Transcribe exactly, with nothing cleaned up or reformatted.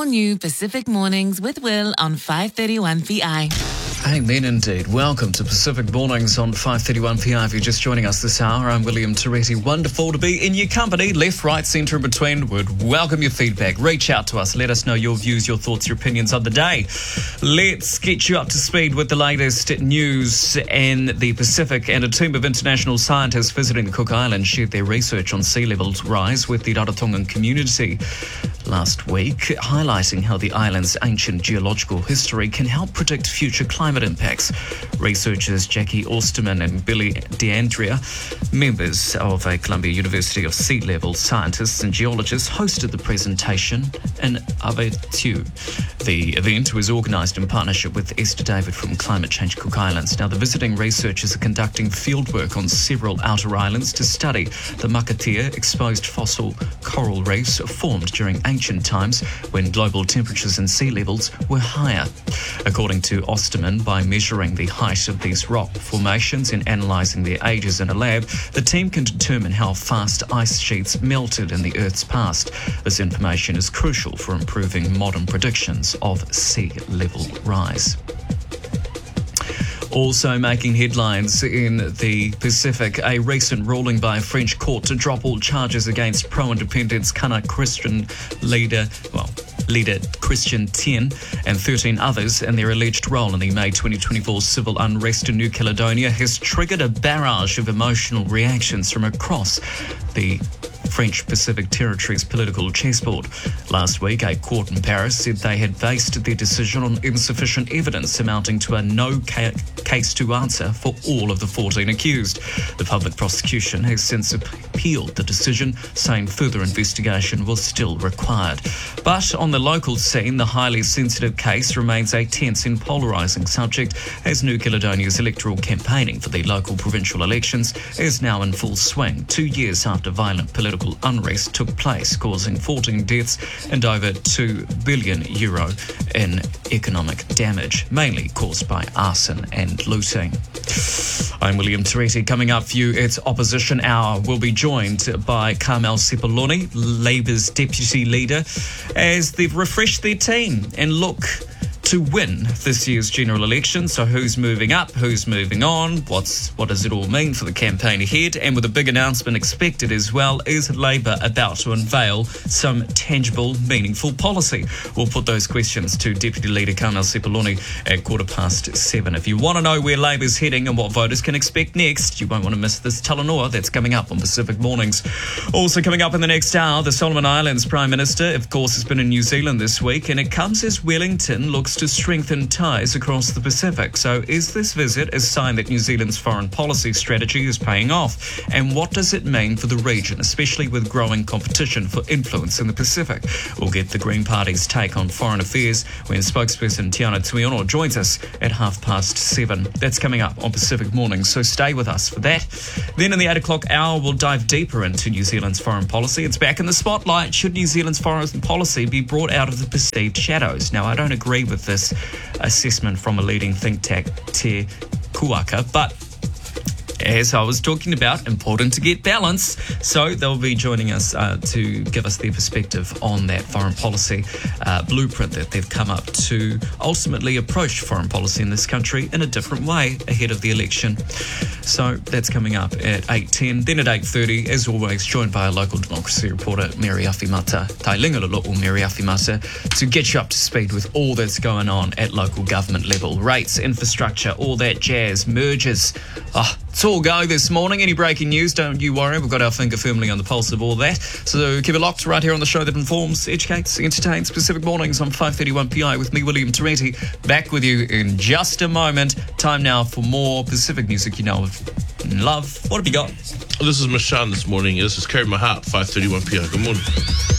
all new Pacific Mornings with Will on five thirty-one P I. Amen indeed. Welcome to Pacific Mornings on five thirty-one P I. If you're just joining us this hour, I'm William Toretti. Wonderful to be in your company. Left, right, centre and between. Would welcome your feedback. Reach out to us. Let us know your views, your thoughts, your opinions on the day. Let's get you up to speed with the latest news in the Pacific. And a team of international scientists visiting the Cook Islands shared their research on sea levels rise with the Rarotongan community last week, highlighting how the island's ancient geological history can help predict future climate impacts. Researchers Jackie Osterman and Billy DeAndrea, members of a Columbia University of Sea Level scientists and geologists, hosted the presentation in Avaitu. The event was organised in partnership with Esther David from Climate Change Cook Islands. Now, the visiting researchers are conducting fieldwork on several outer islands to study the Makatea exposed fossil coral reefs formed during ancient times when global temperatures and sea levels were higher. According to Osterman, by measuring the height of these rock formations and analysing their ages in a lab, the team can determine how fast ice sheets melted in the Earth's past. This information is crucial for improving modern predictions of sea level rise. Also making headlines in the Pacific, a recent ruling by a French court to drop all charges against pro-independence Kana Christian leader, well, leader Christian Tien and thirteen others in their alleged role in the May twenty twenty-four civil unrest in New Caledonia has triggered a barrage of emotional reactions from across the French Pacific Territory's political chessboard. Last week, a court in Paris said they had based their decision on insufficient evidence, amounting to a no ca- case to answer for all of the fourteen accused. The public prosecution has since appealed the decision, saying further investigation was still required. But on the local scene, the highly sensitive case remains a tense and polarising subject, as New Caledonia's electoral campaigning for the local provincial elections is now in full swing, two years after violent political unrest took place, causing fourteen deaths and over two billion euro in economic damage, mainly caused by arson and looting. I'm William Toretti. Coming up for you, it's Opposition Hour. We'll be joined by Carmel Sepuloni, Labour's deputy leader, as they've refreshed their team and look to win this year's general election. So who's moving up, who's moving on, what's what does it all mean for the campaign ahead? And with a big announcement expected as well, is Labour about to unveil some tangible, meaningful policy? We'll put those questions to Deputy Leader Carmel Sepuloni at quarter past seven. If you want to know where Labour's heading and what voters can expect next, you won't want to miss this Talanoa that's coming up on Pacific Mornings. Also coming up in the next hour, the Solomon Islands Prime Minister, of course, has been in New Zealand this week, and it comes as Wellington looks to strengthen ties across the Pacific. So is this visit a sign that New Zealand's foreign policy strategy is paying off? And what does it mean for the region, especially with growing competition for influence in the Pacific? We'll get the Green Party's take on foreign affairs when spokesperson Tiana Tuiono joins us at half past seven. That's coming up on Pacific Mornings, so stay with us for that. Then in the eight o'clock hour, we'll dive deeper into New Zealand's foreign policy. It's back in the spotlight. Should New Zealand's foreign policy be brought out of the perceived shadows? Now, I don't agree with this assessment from a leading think tank, Te Kuaka, but as I was talking about, important to get balance. So they'll be joining us uh, to give us their perspective on that foreign policy uh, blueprint that they've come up to ultimately approach foreign policy in this country in a different way ahead of the election. So that's coming up at eight ten. Then at eight thirty, as always, joined by our local democracy reporter, Mary Awhimata, Tai Lingalolo or Mary Awhimata, to get you up to speed with all that's going on at local government level. Rates, infrastructure, all that jazz, mergers. Oh, it's all go this morning. Any breaking news, don't you worry. We've got our finger firmly on the pulse of all that. So keep it locked right here on the show that informs, educates, entertains. Pacific Mornings on five thirty-one P I with me, William Toretti. Back with you in just a moment. Time now for more Pacific music you know and love. What have you got? This is Mashan this morning. This is Carry My Heart, five thirty-one P I. Good morning.